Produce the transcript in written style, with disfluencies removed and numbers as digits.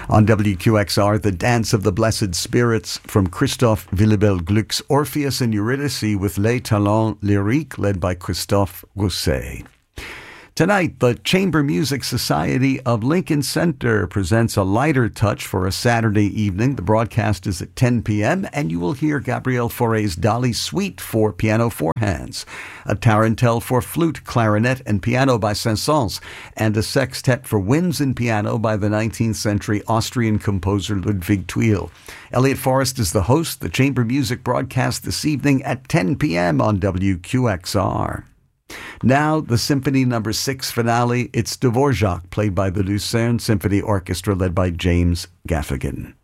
On WQXR, the Dance of the Blessed Spirits from Christophe Willibald Gluck's Orpheus and Eurydice with Les Talents Lyriques, led by Christophe Rousset. Tonight, the Chamber Music Society of Lincoln Center presents a lighter touch for a Saturday evening. The broadcast is at 10 p.m., and you will hear Gabriel Fauré's Dali Suite for piano four hands, a tarantelle for flute, clarinet, and piano by Saint-Saëns, and a sextet for winds and piano by the 19th century Austrian composer Ludwig Thuil. Elliot Forrest is the host. The Chamber Music broadcast this evening at 10 p.m. on WQXR. Now, the Symphony No. 6 finale. It's Dvorak, played by the Lucerne Symphony Orchestra, led by James Gaffigan.